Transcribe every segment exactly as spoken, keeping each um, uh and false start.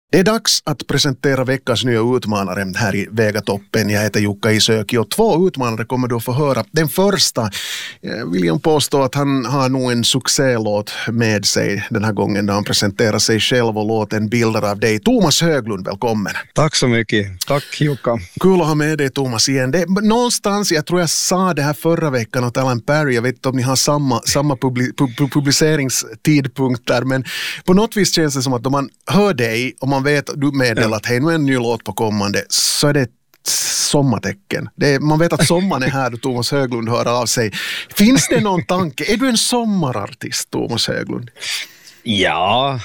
Det är dags att presentera veckans nya utmanare här i Vegatoppen. Jag heter Jukka Isöki och två utmanare kommer du att få höra. Den första vill jag påstå att han har nog en succélåt med sig den här gången då han presenterar sig själv och låten Bilder av dig. Thomas Höglund, välkommen. Tack så mycket. Tack Jukka. Kul att ha med dig Thomas igen. Det, någonstans, jag tror jag sa det här förra veckan åt Alan Perry, jag vet inte om ni har samma, samma publi, pub, publiceringstidpunkter, men på något vis känns det som att om man hör dig och man vet du meddelar att hej, nu är en ny låt på kommande, så är det ett sommartecken. Det är, man vet att sommaren är här då Thomas Höglund hör av sig. Finns det någon tanke? Är du en sommarartist, Thomas Höglund? Ja,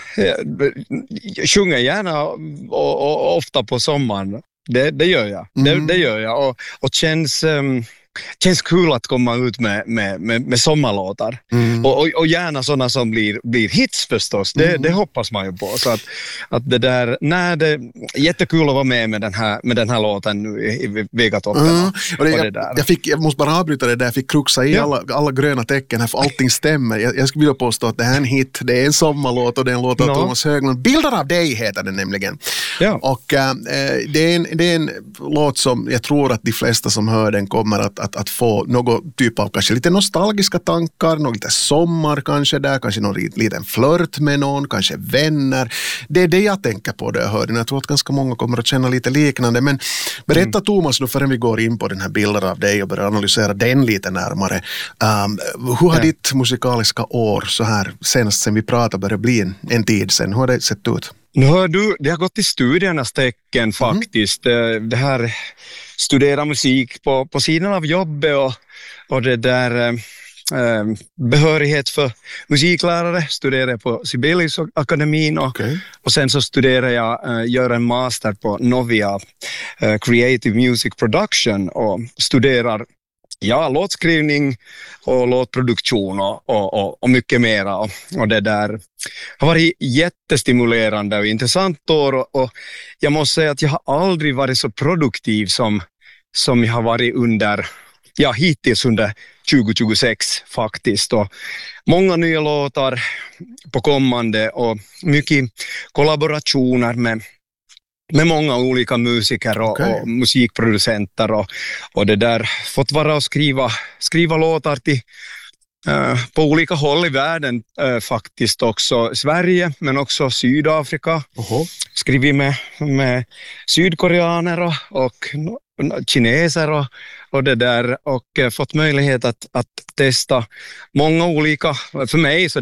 jag sjunger gärna och, och, och ofta på sommaren. Det, det gör jag. Mm. Det, det gör jag. Och, och känns... Um... känns kul att komma ut med, med, med, med sommarlåtar. Mm. Och, och, och gärna sådana som blir, blir hits förstås. Det, mm. det hoppas man ju på. Så att, att det där, nej, det är jättekul att vara med med den här, med den här låten nu i, i Vegatoppen. Mm. Och det, och det där. Jag, jag, fick, jag måste bara avbryta det där. Jag fick kruxa i ja. alla, alla gröna tecken här för allting stämmer. Jag, jag skulle vilja påstå att det här är en hit. Det är en sommarlåt och det är en låt av no. Thomas Höglund. Bilder av dig heter den nämligen. Ja. Och äh, det, är en, det är en låt som jag tror att de flesta som hör den kommer att Att, att få någon typ av kanske lite nostalgiska tankar, någon lite sommar kanske där, kanske någon liten flört med någon, kanske vänner. Det är det jag tänker på det jag hör den. Jag tror att ganska många kommer att känna lite liknande. Men berätta mm. Thomas då förrän vi går in på den här bilden av dig och börjar analysera den lite närmare. Um, hur har ja. ditt musikaliska år så här senast sen vi pratade började bli en, en tid sen? Hur har det sett ut? Nu hör du, det har gått i studiernas tecken faktiskt. Mm. Det här studera musik på, på sidan av jobbet och, och det där eh, behörighet för musiklärare studerar jag på Sibeliusakademin och, okay. och sen så studerar jag, eh, gör en master på Novia eh, Creative Music Production och studerar ja, låtskrivning och låtproduktion och, och, och, och mycket mera. Och, och det där har varit jättestimulerande och intressant år. Och, och jag måste säga att jag har aldrig varit så produktiv som, som jag har varit under, ja, hittills under tjugo tjugosex faktiskt. Och många nya låtar på kommande och mycket kollaborationer med med många olika musiker och, okay. och musikproducenter och, och det där fått vara och skriva, skriva låtar till, uh, på olika håll i världen uh, faktiskt också Sverige men också Sydafrika. Uh-huh. Skrivit med, med sydkoreaner och, och kineser och, och det där och uh, fått möjlighet att, att testa många olika, för mig så